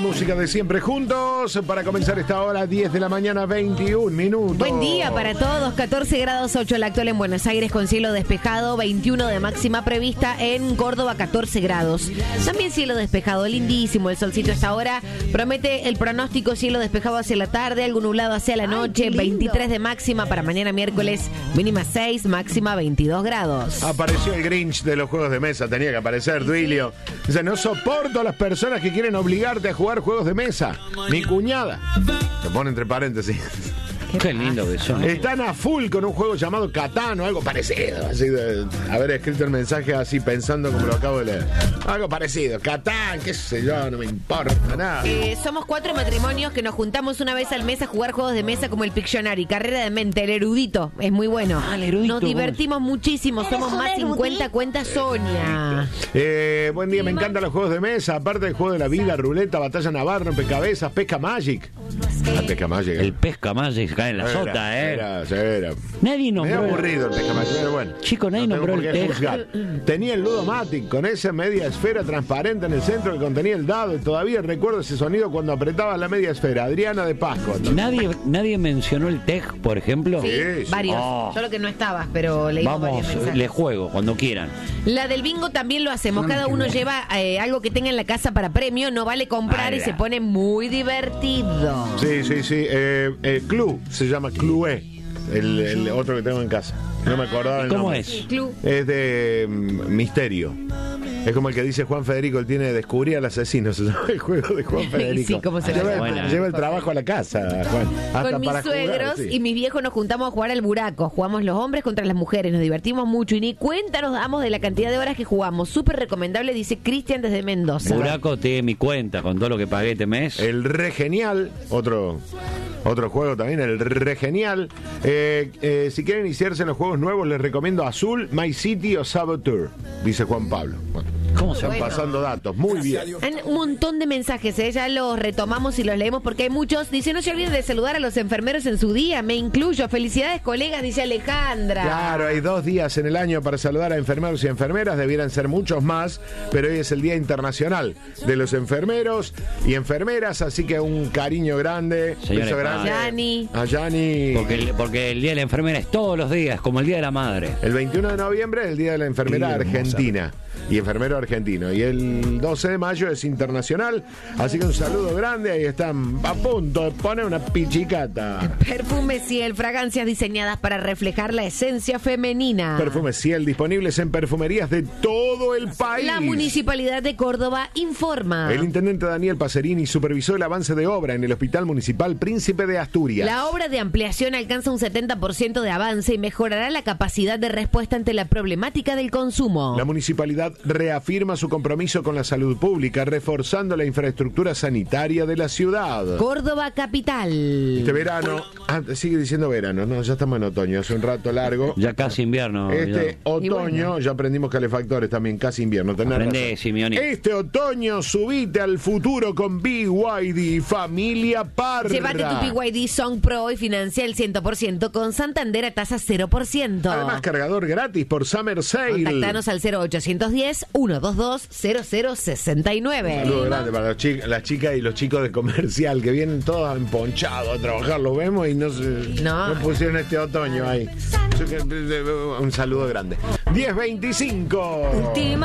música de siempre juntos para comenzar esta hora, 10 de la mañana, 21 minutos. Buen día para todos, 14 grados 8 la actual en Buenos Aires con cielo despejado, 21 de máxima prevista en Córdoba, 14 grados. También cielo despejado, lindísimo el solcito a esta hora. Promete el pronóstico cielo despejado hacia la tarde, algo nublado hacia la noche, 23 de máxima para mañana miércoles, mínima 6, máxima 22 grados. Apareció el Grinch de los juegos de mesa, tenía que aparecer, Duilio. Dice, no soporto a las personas que quieren obligarte a jugar juegos de mesa. Mi cuñada. Se pone entre paréntesis. Qué lindo que son. Están a full con un juego llamado Catán o algo parecido. Así de haber escrito el mensaje así pensando como lo acabo de leer. Algo parecido. Catán, qué sé yo, no me importa nada. Somos 4 matrimonios que nos juntamos una vez al mes a jugar juegos de mesa como el Pictionary, Carrera de Mente, el erudito. Es muy bueno. El erudito. Nos divertimos muchísimo. Somos más 50 cuentas Sonia. Buen día, me encantan los juegos de mesa. Aparte del juego de la vida, ruleta, batalla naval, rompecabezas, pesca magic. La pesca magic. El pesca magic cae en la sota, Era. Nadie Me nombró. aburrido el pesca magic, pero bueno. Chico, nadie no tengo nombró por el qué tej. juzgar. Tenía el Ludomatic con esa media esfera transparente en el centro que contenía el dado y todavía recuerdo ese sonido cuando apretaba la media esfera. Adriana de Pasco. Nadie mencionó el tej, por ejemplo. Sí, Sí. varios. Oh. Yo lo que no estabas, pero leímos Vamos, varios mensajes. les juego cuando quieran. La del bingo también lo hacemos. Cada uno lleva algo que tenga en la casa para premio. No vale comprar y Ala. se pone muy divertido. Sí. Clue, se llama Clue. El otro que tengo en casa. No me acordaba el ¿Cómo nombre. es? Club. Es de misterio. Es como el que dice Juan Federico, él tiene descubrir al asesino, se llama el juego de Juan Federico. Sí, ¿cómo se lleva, llama? lleva el trabajo a la casa, Juan. Hasta Con mis para suegros jugar, sí. y mis viejos nos juntamos a jugar al buraco. Jugamos los hombres contra las mujeres, nos divertimos mucho y ni cuenta nos damos de la cantidad de horas que jugamos. Súper recomendable, dice Cristian desde Mendoza. Buraco tiene mi cuenta con todo lo que pagué este mes. El Re Genial, otro juego también, el Re Genial. Si quieren iniciarse en los juegos nuevos, les recomiendo Azul, My City o Saboteur, dice Juan Pablo. Bueno, ¿Cómo se están llama? pasando datos, muy bien. Han un montón de mensajes, ya los retomamos y los leemos porque hay muchos. Dice, no se olviden de saludar a los enfermeros en su día, me incluyo. Felicidades, colegas, dice Alejandra. Claro, hay 2 días en el año para saludar a enfermeros y enfermeras, debieran ser muchos más, pero hoy es el Día Internacional de los Enfermeros y Enfermeras, así que un cariño grande, Señores, beso grande Yani. a Yani. Porque el día de la enfermera es todos los días, como el día de la madre. El 21 de noviembre es el Día de la Enfermera Qué hermosa. Argentina y enfermero argentino, y el 12 de mayo es internacional, así que un saludo grande. Ahí están a punto de poner una pichicata. Perfumes Ciel, fragancias diseñadas para reflejar la esencia femenina. Perfumes Ciel disponibles en perfumerías de todo el país. La Municipalidad de Córdoba informa. El intendente Daniel Pacerini supervisó el avance de obra en el Hospital Municipal Príncipe de Asturias. La obra de ampliación alcanza un 70% de avance y mejorará la capacidad de respuesta ante la problemática del consumo. La municipalidad reafirma su compromiso con la salud pública, reforzando la infraestructura sanitaria de la ciudad. Córdoba capital. Este verano, sigue diciendo verano, no, ya estamos en otoño, hace un rato largo. Ya casi invierno. Este otoño, bueno. ya aprendimos calefactores también, casi invierno. Tenés Aprendé, razón. Simeoni. Este otoño subite al futuro con BYD Familia Parra. Llévate tu BYD Song Pro y financia el 100% con Santander a tasa 0%. Además, cargador gratis por Summer Sale. Contactanos al 0810-122-0069. Un saludo grande para las chicas y los chicos de comercial que vienen todos emponchados a trabajar, los vemos y no pusieron este otoño ahí. Un saludo grande. 10:25.